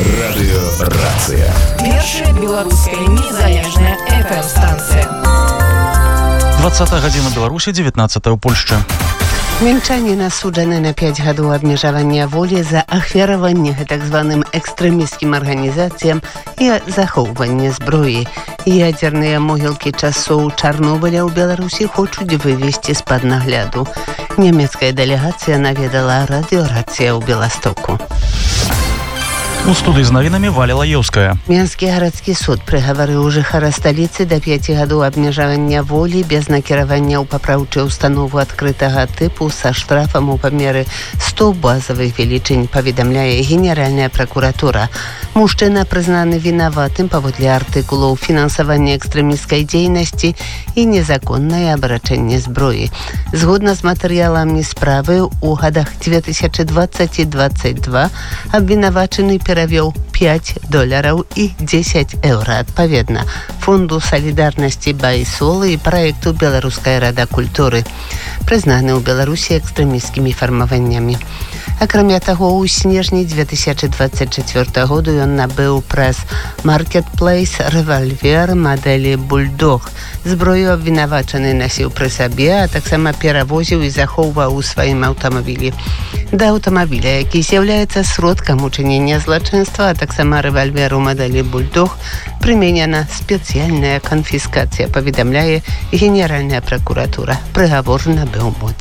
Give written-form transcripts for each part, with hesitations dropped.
Радыёрацыя. Першая беларуская незалежная FM-станцыя. 20 гадзіна Беларусі, 19 ў Польшчы. Мінчанін асуджаны на 5 гадоў абмежавання волі за ахвяраванне так званым экстрэмісцкім арганізацыям і захоўванне зброі. Ядзерныя могілкі часоў Чарнобыля ў Беларусі хочуць вывесці з-пад нагляду. Нямецкая дэлегацыя наведала радыёрацыя ў Беластоку. У студыі з навінамі Валя Лаеўская. Менскі гарадскі суд прыгаварыў жыхара сталіцы да 5 гадоў абмежавання волі без накіравання ў папраўчую установу адкрытага тыпу са штрафам у памеры 100 базавых велічынь, паведамляе Генеральная пракуратура. Мужчына прызнаны вінаватым паводле артыкулаў фінансавання экстрэмісцкай дзейнасці і незаконнае абарачэнне зброі. Згодна з матэрыяламі справы, у гадах 2020 і 2022 абвінавачаны перавёў $5 і 10 еўра адпаведна Фонду салідарнасці Байсолы і праекту Беларуская рада культуры, прызнаны ў Беларусі экстрэмісцкімі фармаваннямі. Акрамя таго, у снежні 2024 году ён набыў праз Marketplace рэвальвер мадэлі Бульдог. Зброю абвінавачаны насіў пры сабе, а таксама перавозіў і захоўваў у сваім аўтамабілі. Да аўтамабіля, які з'яўляецца сродкам учынення злачынства, а таксама рэвальверу мадэлі Бульдог, прыменена спецыяльная канфіскацыя, паведамляе Генеральная пракуратура. Прыгавор набыў моц.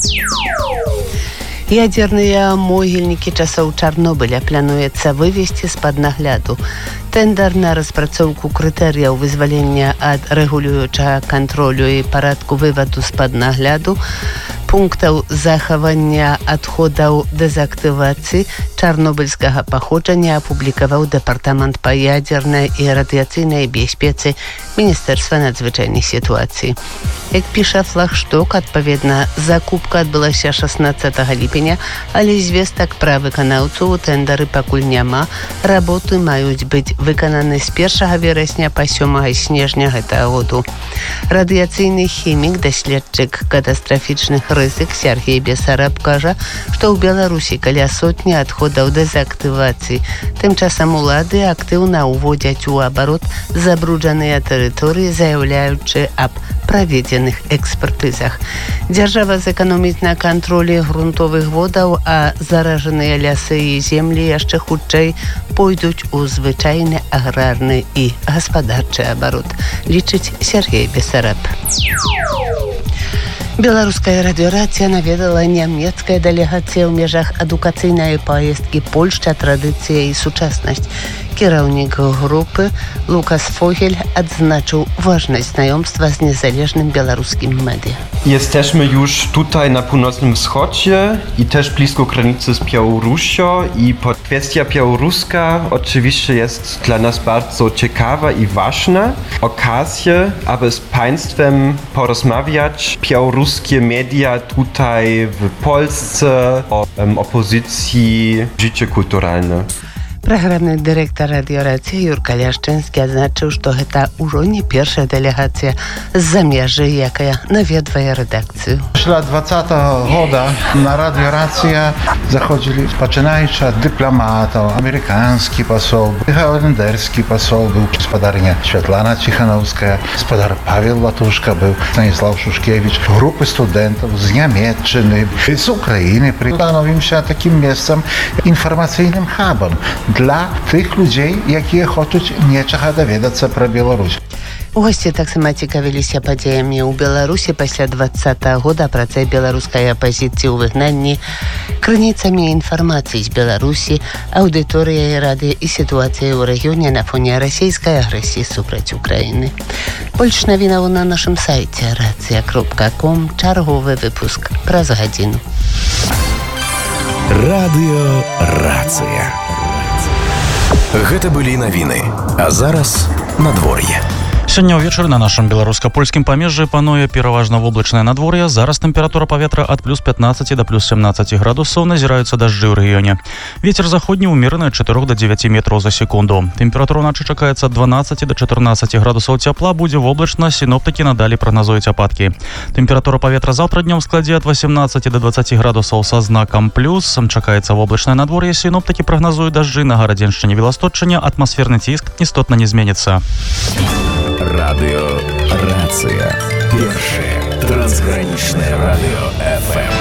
Ядзерныя могільнікі часоў Чарнобыля плануецца вывесці з-пад нагляду. Тэндар на распрацоўку крытэрыяў вызвалення ад рэгулюючага кантролю і парадку вываду з-пад нагляду пунктаў захавання адходаў дэзактывацыі чарнобыльскага паходжання апублікаваў Дэпартамент па ядзернай і радыяцыйнай бяспецы Міністэрства надзвычайнай сітуацыі. Як піша Флагшток, адпаведна, закупка адбылася 16 ліпеня, але звестак пра выканаўцу ў тэндары пакуль няма. Работы маюць быць выкананы з 1 верасня па 7 снежня гэтага году. Радыяцыйны хімік, даследчык катастрафічных рызык Сергей Бесараб кажа, што ў Беларусі каля сотні адходаў дэзактывацыі. Тым часам улады актыўна ўводзяць у абарот забруджаныя тэрыторыі, заяўляючы аб праведзеных экспертызах. Дзяржава зэканоміць на кантролі грунтовых водаў, а заражаныя лясы і землі яшчэ хутчэй пойдуць у звычайны аграрны і гаспадарчы абарот, лічыць Сергей Бесараб. Беларуская радыёрацыя наведала нямецкая дэлегацыя ў межах адукацыйнай паездкі Польшча, традыцыя і сучаснасць. Кіраўнік групы Лукас Фогель адзначыł ważność znajomstwa z niezależnym białoruskim media. Jesteśmy już tutaj na północnym wschodzie i też blisko granicy z Białorusią i kwestia białoruska oczywiście jest dla nas bardzo ciekawa i ważna. Okazja, aby z państwem porozmawiać. Białoruskie media tutaj w Polsce o opozycji, życie kulturalne. Праграмны дырэктар радыёрацыі Юрка Ляшчынскі адзначыў, што гэта ўжо не першая дэлегацыя з замежжа, якая наведвае рэдакцыю. Пасля 20-го года на радыёрацыя заходзілі, пачынаючы ад дыпламатаў, амерыканскі пасол, галандэрскі пасол быў, гаспадарня Святлана Ціханаўская, гаспадар Павел Латушка быў, Станіслав Шушкевіч, групы студэнтаў з Нямецчыны, з Украіны. Становімся такім месцам, інфармацыйным хабам dla tych ludzi, якія хочуць нечага даведацца пра Беларусь. Госці таксама цікавіліся падзеямі ў Беларусі пасля 20-го года, працай беларускай апазіцыі ў выгнанні, крыніцамі інфармацыі з Беларусі, аўдыторыяй рады і сітуацыяй у рэгіёне на фоне расійскай агрэсіі супраць Украіны. Больш навінаў на нашым сайце racja.com. Чарговы выпуск праз гадзіну. Радыёрацыя. Гэта былі навіны, а зараз надвор'е. Сёння ўвечары на нашым беларуска-польскім памежжы пануе пераважна воблачнае надвор'е. Зараз тэмпература паветра ад плюс 15 да плюс 17 градусаў, назіраюцца дажджы ў рэгіёне. Вецер заходні ўмераны ад 4 до 9 метраў за секунду. Тэмпература ўначы чакаецца ад 12 до 14 градусаў цяпла, будзе воблачна, сіноптыкі надалей прагназуюць ападкі. Тэмпература паветра заўтра днём складзе ад 18 до 20 градусаў са знакам плюс. Чакаецца воблачнае надвор'е, сіноптыкі прагназуюць дажджы на Гарадзеншчыне, Веластотчыне, атмасферны ціск істотна не зменіцца. Радио Рация. Первое трансграничное радио ФМ.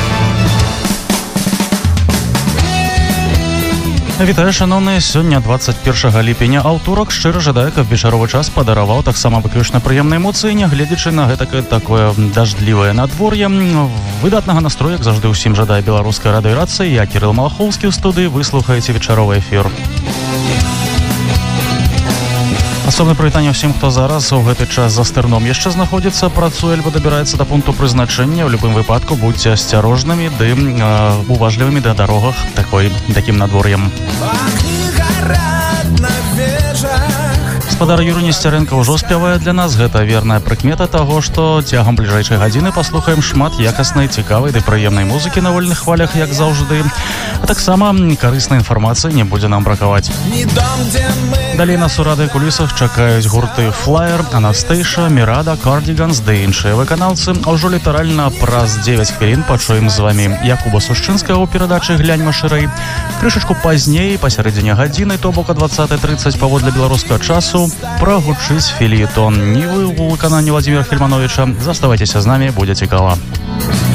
Вітаю, шановныя, сёння 21 ліпеня. Аўторак шчыра жадаю, каб вечаровы час падараваў таксама выключна прыемныя эмоцыі, нягледзячы на такое дажджлівае надвор'е. Выдатнага настрою, як заўжды, усім жадае беларуская радыёрацыя. Я Кірыл Малахоўскі ў студыі, вы слухаеце вечаровы эфір. Асобнае прывітанне ўсім, хто зараз у гэты час за стырном яшчэ знаходзіцца, працуе альбо дабіраецца да пункту прызначэння. У любым выпадку будьце асцярожнымі ды уважлівымі да дарогах такім надвор'ем. Гаспадар Юрый Несцярэнка ўжо спявае для нас. Гэта верная прыкмета таго, што цягам бліжэйшай гадзіны паслухаем шмат якаснай, цікавай ды прыемнай музыкі на вольных хвалях, як заўжды. А таксама карыснай інфармацыі не будзе нам бракаваць. Далей нас у радыёкулісах чакаюць гурты Flyer, Anastasia, Mirada, Cardigans ды іншыя выканаўцы. А ўжо літаральна праз 9 хвілін пачуем з вамі Якуба Сушчынскага ў перадачы «Гляньма шырэй». Крышачку пазней, пасярэдзіне гадзіны, то бок о 20:30 паводле беларускага часу, прагучыць фельетон Нівы ў выкананні Владзіміра Фельмановича. Заставайцеся з намі, будзе цікава.